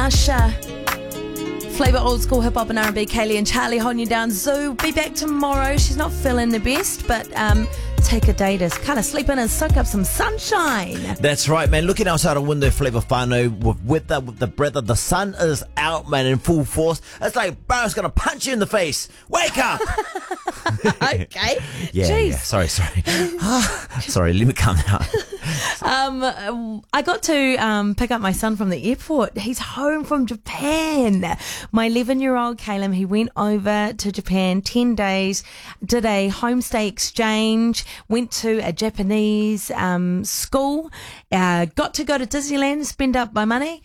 Usher. Flavor old school hip hop and R&B. Kaylee and Charlie holding you down. Zoo be back tomorrow. She's not feeling the best, but take a day to kind of sleep in and soak up some sunshine. That's right, man. Looking outside the window, Flavor whānau, with the breath of the sun is out, man, in full force. It's like, bro, it's going to punch you in the face. Wake up! Okay. Yeah. Sorry. Sorry, let me calm down. I got to pick up my son from the airport. He's home from Japan. My 11-year-old Caleb, he went over to Japan 10 days, did a homestay exchange, went to a Japanese school, got to go to Disneyland, spend up my money.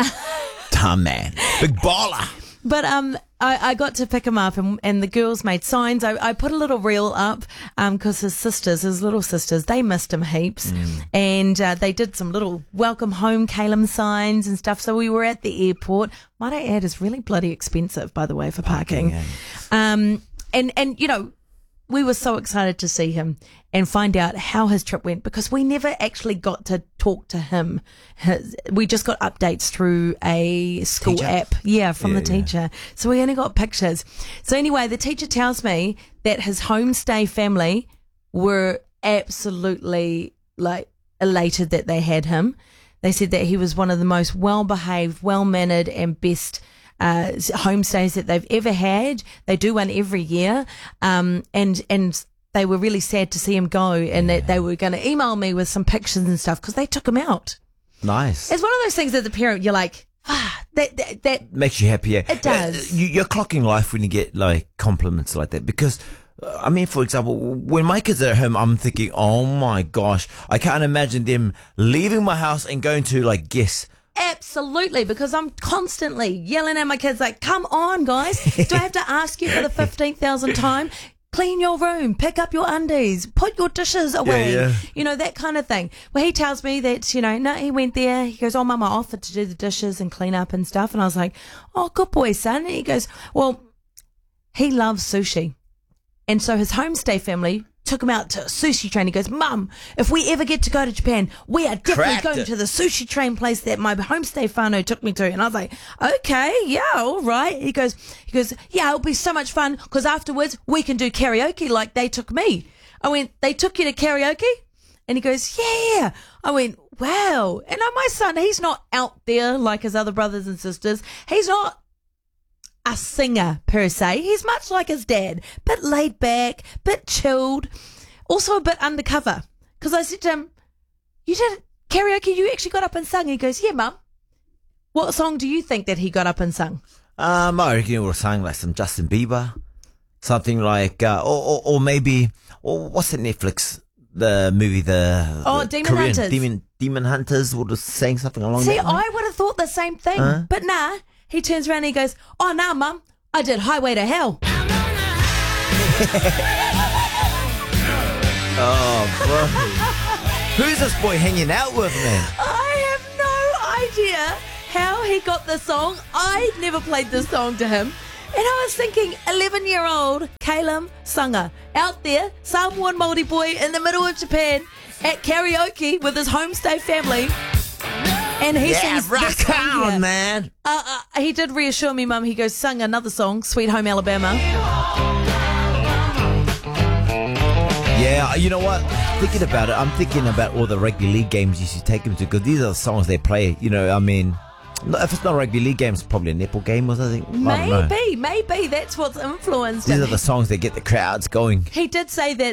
Dumb man. Big baller. But I got to pick him up, and the girls made signs. I put a little reel up because his little sisters, they missed him heaps. And they did some little welcome home Caleb signs and stuff. So we were at the airport. Might I add, it's really bloody expensive, by the way, for parking. And you know, we were so excited to see him and find out how his trip went, because we never actually got to talk to him. We just got updates through a school Teacher? app. From the teacher. So we only got pictures. So anyway, the teacher tells me that his homestay family were absolutely elated that they had him. They said that he was one of the most well-behaved, well-mannered and best homestays that they've ever had. They do one every year. And they were really sad to see him go, and that they were going to email me with some pictures and stuff because they took him out. Nice. It's one of those things as a parent, you're like, that makes you happier. It does. You're clocking life when you get like compliments like that, because I mean, for example, when my kids are at home, I'm thinking, oh my gosh, I can't imagine them leaving my house and going to like guess. Absolutely, because I'm constantly yelling at my kids like, come on, guys. Do I have to ask you for the 15,000th time? Clean your room, pick up your undies, put your dishes away. Yeah. You know, that kind of thing. Well, he tells me that, you know, no, he went there. He goes, oh, Mum, I offered to do the dishes and clean up and stuff. And I was like, oh, good boy, son. And he goes, well, he loves sushi. And so his homestay family took him out to a sushi train. He goes, Mum, if we ever get to go to Japan, we are definitely going to the sushi train place that my homestay whānau took me to. And I was like, okay, yeah, all right. He goes, yeah, it'll be so much fun because afterwards we can do karaoke like they took me. I went, they took you to karaoke? And he goes, yeah. I went, wow. And my son, he's not out there like his other brothers and sisters. He's not a singer per se. He's much like his dad, bit laid back, bit chilled, also a bit undercover. Because I said to him, you did karaoke, you actually got up and sung? He goes, yeah, Mum. What song do you think that he got up and sung? I reckon he would have sung like some Justin Bieber, something like, or maybe, or what's that Netflix, the movie, the Demon Korean Hunters. Demon Hunters would have sang something along See, that line. I would have thought the same thing, but nah. He turns around and he goes, oh, nah, Mum, I did Highway to Hell. Oh, bro. Who's this boy hanging out with, man? I have no idea how he got the song. I never played this song to him. And I was thinking, 11-year-old Caleb Sanga out there, Samoan Māori boy in the middle of Japan at karaoke with his homestay family. And he sings rock this song on, here. man. He did reassure me, Mum. He goes, sung another song, Sweet Home Alabama. Yeah, you know what? Thinking about it, I'm thinking about all the rugby league games you should take him to, because these are the songs they play. You know, I mean, if it's not a rugby league game, it's probably a netball game or something. I don't know. Maybe. That's what's influenced These him. are the songs that get the crowds going. He did say that